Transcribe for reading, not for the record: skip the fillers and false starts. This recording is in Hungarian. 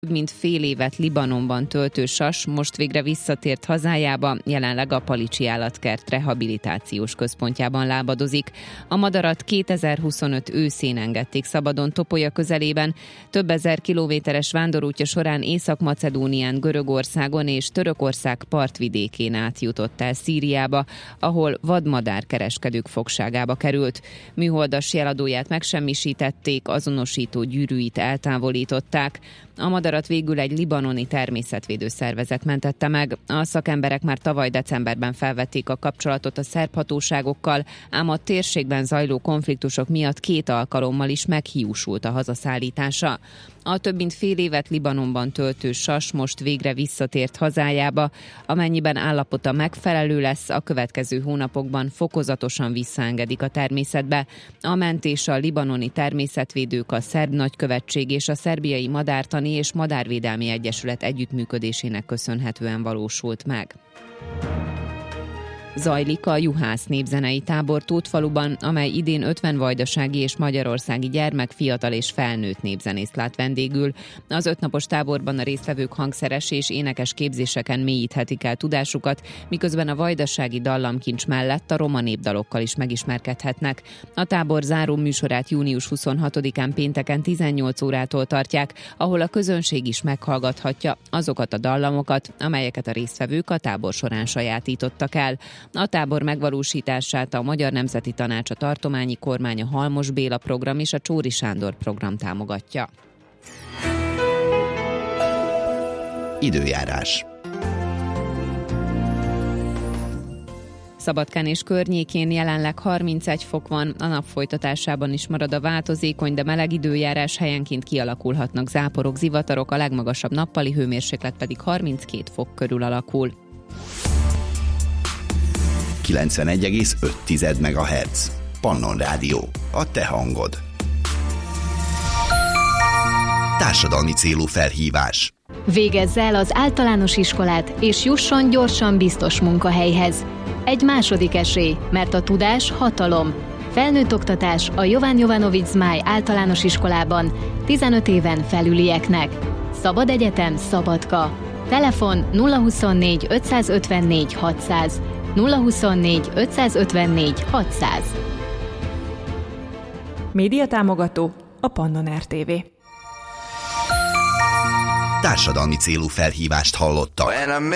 Mint fél évet Libanonban töltő Sas most végre visszatért hazájába, jelenleg a Palicsi Állatkert rehabilitációs központjában lábadozik. A madarat 2025 őszén engedték szabadon Topolya közelében. Több ezer kilométeres vándorútja során Észak-Macedónián, Görögországon és Törökország partvidékén átjutott el Szíriába, ahol vadmadárkereskedők fogságába került. Műholdas jeladóját megsemmisítették, azonosító gyűrűit eltávolították. A madarat végül egy libanoni természetvédő szervezet mentette meg. A szakemberek már tavaly decemberben felvették a kapcsolatot a szerb hatóságokkal, ám a térségben zajló konfliktusok miatt 2 alkalommal is meghiúsult a hazaszállítása. A több mint fél évet Libanonban töltő Sas most végre visszatért hazájába, amennyiben állapota megfelelő lesz, a következő hónapokban fokozatosan visszaengedik a természetbe. A mentés a libanoni természetvédők, a szerb nagykövetség és a szerbiai madártani és madárvédelmi egyesület együttműködésének köszönhetően valósult meg. Zajlik a Juhász népzenei tábor Tótfaluban, amely idén 50 vajdasági és magyarországi gyermek, fiatal és felnőtt népzenészt lát vendégül. Az 5 napos táborban a résztvevők hangszeres és énekes képzéseken mélyíthetik el tudásukat, miközben a vajdasági dallamkincs mellett a roma népdalokkal is megismerkedhetnek. A tábor záró műsorát június 26-án pénteken 18 órától tartják, ahol a közönség is meghallgathatja azokat a dallamokat, amelyeket a résztvevők a tábor során sajátítottak el. A tábor megvalósítását a Magyar Nemzeti Tanács, a Tartományi Kormány, a Halmos Béla program és a Csóri Sándor program támogatja. Időjárás. Szabadkán és környékén jelenleg 31 fok van, a nap folytatásában is marad a változékony, de meleg időjárás, helyenként kialakulhatnak záporok, zivatarok, a legmagasabb nappali hőmérséklet pedig 32 fok körül alakul. 91,5 MHz. Pannon Rádió. A te hangod. Társadalmi célú felhívás. Végezze el az általános iskolát, és jusson gyorsan biztos munkahelyhez. Egy második esély, mert a tudás hatalom. Felnőtt oktatás a Jovan Jovanović Zmaj általános iskolában 15 éven felülieknek. Szabad egyetem, Szabadka. Telefon 024 554 600. 024 554 600. Média támogató a Pannon RTV. Társadalmi célú felhívást hallottak.